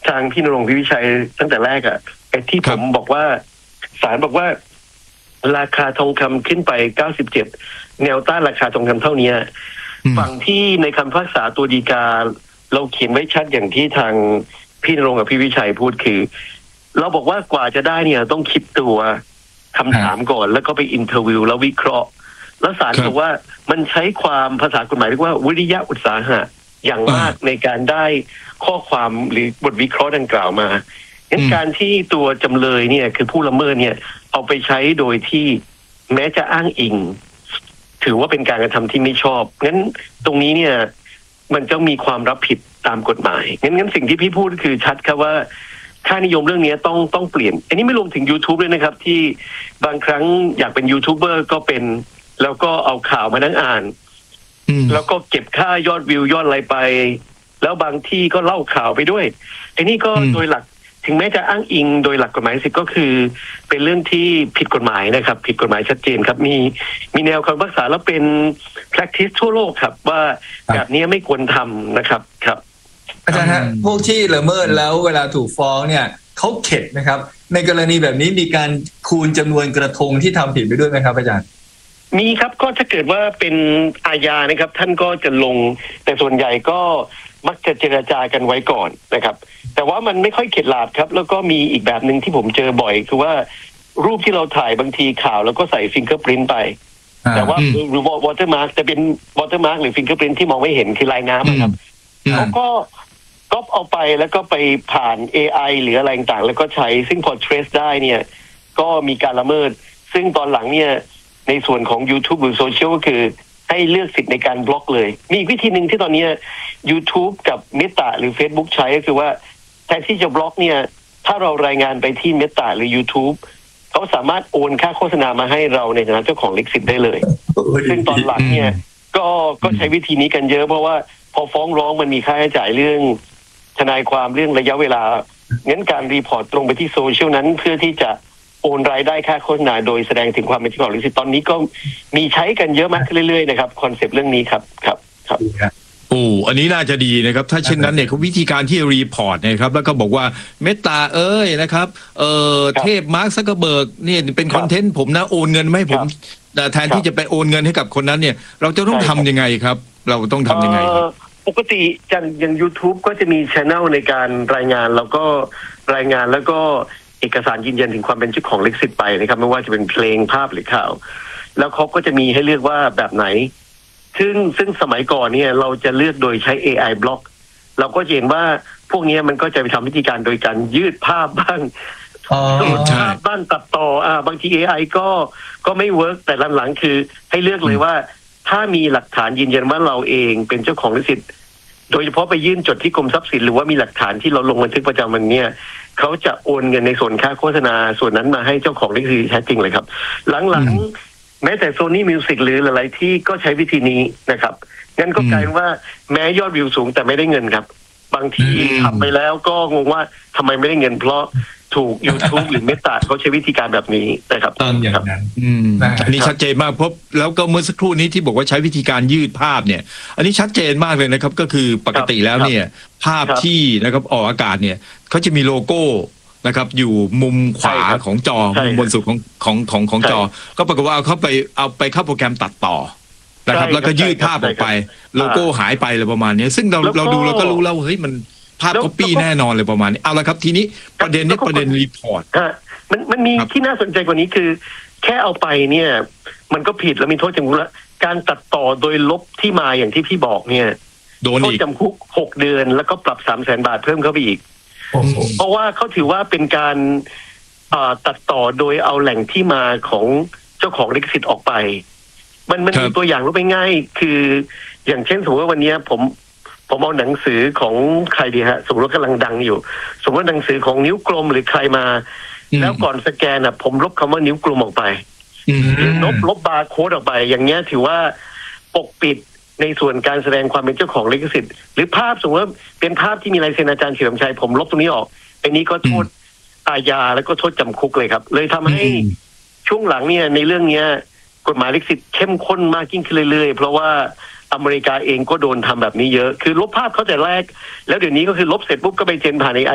ทางพี่ณรงค์ พิวิชัยตั้งแต่แรกอะไอ้ที่ผมบอกว่าศาลบอกว่าราคาทองคำขึ้นไป97แนวต้านราคาทองคำเท่านี้ฝั่งที่ในคำพิพากษาตัวฎีกาเราเขียนไว้ชัดอย่างที่ทางพี่ณรงค์กับพี่วิชัยพูดคือเราบอกว่ากว่าจะได้เนี่ยต้องคิดตัวคำถามก่อนแล้วก็ไปอินเทอร์วิวแล้ววิเคราะห์แล้วศาลบอกว่ามันใช้ความภาษากฎหมายเรียกว่าวิริยะอุตสาหะอย่างมากในการได้ข้อความหรือบทวิเคราะห์ดังกล่าวมางั้นการที่ตัวจำเลยเนี่ยคือผู้ละเมิดเนี่ยเอาไปใช้โดยที่แม้จะอ้างอิงถือว่าเป็นการกระทำที่ไม่ชอบงั้นตรงนี้เนี่ยมันจะมีความรับผิดตามกฎหมายงั้นสิ่งที่พี่พูดคือชัดครับว่าค่านิยมเรื่องนี้ต้องเปลี่ยนอันนี้ไม่รวมถึง YouTube เลยนะครับที่บางครั้งอยากเป็นยูทูบเบอร์ก็เป็นแล้วก็เอาข่าวมานั่งอ่านแล้วก็เก็บค่ายอดวิวยอดอะไรไปแล้วบางที่ก็เล่าข่าวไปด้วยไอ้นี่ก็โดยหลักถึงแม้จะอ้างอิงโดยหลักกฎหมายสิทธิ์ก็คือเป็นเรื่องที่ผิดกฎหมายนะครับผิดกฎหมายชัดเจนครับมีแนวคำพิพากษาแล้วเป็น practice ทั่วโลกครับว่าแบบนี้ไม่ควรทำนะครับครับอาจารย์ฮะพวกที่ละเมิดแล้วเวลาถูกฟ้องเนี่ยเขาเข็ดนะครับในกรณีแบบนี้มีการคูณจำนวนกระทงที่ทำผิดไปด้วยไหมครับอาจารย์มีครับก็ถ้าเกิดว่าเป็นอาญานะครับท่านก็จะลงแต่ส่วนใหญ่ก็มักจะเจรจากันไว้ก่อนนะครับแต่ว่ามันไม่ค่อยเข็ดหลาบครับแล้วก็มีอีกแบบหนึ่งที่ผมเจอบ่อยคือว่ารูปที่เราถ่ายบางทีข่าวแล้วก็ใส่ฟิงเกอร์พรินต์ไปแต่ว่าหรือวอเตอร์มาร์กจะเป็นวอเตอร์มาร์กหรือฟิงเกอร์พรินต์ที่มองไม่เห็นคือลายน้ำครับเขาก็ก๊อปเอาไปแล้วก็ไปผ่าน AI หรืออะไรต่างๆแล้วก็ใช้ซึ่งพอ trace ได้เนี่ยก็มีการละเมิดซึ่งตอนหลังเนี่ยในส่วนของ YouTube หรือโซเชียลก็คือให้เลือกสิทธิ์ในการบล็อกเลยมีอีกวิธีหนึ่งที่ตอนนี้ YouTube กับ Meta หรือ Facebook ใช้ก็คือว่าแทนที่จะบล็อกเนี่ยถ้าเรารายงานไปที่ Meta หรือ YouTube เขาสามารถโอนค่าโฆษณามาให้เราในฐานะเจ้าของลิขสิทธิ์ได้เลยซึ่งตอนหลังเนี่ยก็ใช้วิธีนี้กันเยอะเพราะว่าพอฟ้องร้องมันมีค่าใช้จ่ายเรื่องทนายความเรื่องระยะเวลางั้นการรีพอร์ตตรงไปที่โซเชียลนั้นเพื่อที่จะโอนรายได้ค่าโฆษณาโดยแสดงถึงความเป็นเจ้าของลิขสิทธิ์ตอนนี้ก็มีใช้กันเยอะมากขึ้นเรื่อยๆนะครับคอนเซปต์เรื่องนี้ครับโอ้อันนี้น่าจะดีนะครับถ้าเช่นนั้นเนี่ยเขาวิธีการที่รีพอร์ตนะครับแล้วก็บอกว่าเมตานะครับเทพมาร์คซักเกอร์เบิร์กเนี่ยเป็นคอนเทนต์ผมนะโอนเงินไม่ให้ผมแทนที่จะไปโอนเงินให้กับคนนั้นเนี่ยเราจะต้องทำยังไงครับเราต้องทำยังไงครับปกติอย่าง YouTube ก็จะมี channel ในการรายงานแล้วก็รายงานแล้วก็เอกสารยืนยันถึงความเป็นเจ้าของลิขสิทธิ์ไปนะครับไม่ว่าจะเป็นเพลงภาพหรือข่าวแล้วเขาก็จะมีให้เลือกว่าแบบไหนซึ่งสมัยก่อนเนี่ยเราจะเลือกโดยใช้ AI บล็อกเราก็เห็นว่าพวกนี้มันก็จะไปทำวิธีการโดยการยืดภาพบ้างภาพบ้างตัดต่อบางที AI ก็ไม่เวิร์กแต่หลังๆคือให้เลือกเลยว่าถ้ามีหลักฐานยืนยันว่าเราเองเป็นเจ้าของลิขสิทธิ์โดยเฉพาะไปยื่นจดที่กรมทรัพย์สินหรือว่ามีหลักฐานที่เราลงบันทึกประจำวันเนี่ยเขาจะโอนเงินในส่วนค่าโฆษณาส่วนนั้นมาให้เจ้าของลิขสิทธิ์แท้จริงเลยครับหลังๆแม้แต่ Sony Music หรือหลายๆที่ก็ใช้วิธีนี้นะครับงั้นก็กลายว่าแม้ยอดวิวสูงแต่ไม่ได้เงินครับบางทีทำไปแล้วก็งงว่าทำไมไม่ได้เงินเพราะถูก YouTube หรือ Meta เขาใช้วิธีการแบบนี้นะครับอย่างนั้นอันนี้ชัดเจนมากเพราะแล้วก็เมื่อสักครู่นี้ที่บอกว่าใช้วิธีการยืดภาพเนี่ยอันนี้ชัดเจนมากเลยนะครับก็คือปกติแล้วเนี่ยภาพที่นะครับออกอากาศเนี่ยเขาจะมีโลโก้นะครับอยู่มุมขวาของจอมุมบนสุดของจอก็ปรากฏว่าเอาไปเข้าโปรแกรมตัดต่อนะครับแล้วก็ยืดภาพออกไปโลโก้หายไปเลยประมาณนี้ซึ่งเราดูเราก็รู้แล้วเฮ้ยมันภาพก๊อปปี้แน่นอนเลยประมาณนี้เอาละครับทีนี้ประเด็นรีพอร์ตมันมีที่น่าสนใจกว่านี้คือแค่เอาไปเนี่ยมันก็ผิดแล้วมีโทษจำคุกแล้วการตัดต่อโดยลบที่มาอย่างที่พี่บอกเนี่ยโทษจำคุก6 เดือนแล้วก็ปรับ 300,000 บาทเพิ่มเข้าไปอีกเพราะว่าเขาถือว่าเป็นการตัดต่อโดยเอาแหล่งที่มาของเจ้าของลิขสิทธิ์ออกไปมันมีตัวอย่างรู้ไปง่ายคืออย่างเช่นสมมติว่าวันนี้ผมเอาหนังสือของใครดีฮะสมมติว่ากำลังดังอยู่สมมติว่าหนังสือของนิ้วกลมหรือใครมาแล้วก่อนสแกนผมลบคำว่านิ้วกลมออกไปลบบาร์โค้ดออกไปอย่างเงี้ยถือว่าปกปิดในส่วนการแสดงความเป็นเจ้าของลิขสิทธิ์หรือภาพสมมติว่าเป็นภาพที่มีลายเซ็นอาจารย์เฉลิมชัยผมลบตรงนี้ออกอันนี้ก็โทษอาญาแล้วก็โทษจำคุกเลยครับเลยทำให้ช่วงหลังเนี่ยในเรื่องเนี้ยกฎหมายลิขสิทธิ์เข้มข้นมากยิ่งขึ้นเรื่อยๆเพราะว่าอเมริกาเองก็โดนทำแบบนี้เยอะคือลบภาพเขาแต่แรกแล้วเดี๋ยวนี้ก็คือลบเสร็จปุ๊บก็ไปเจนผ่าน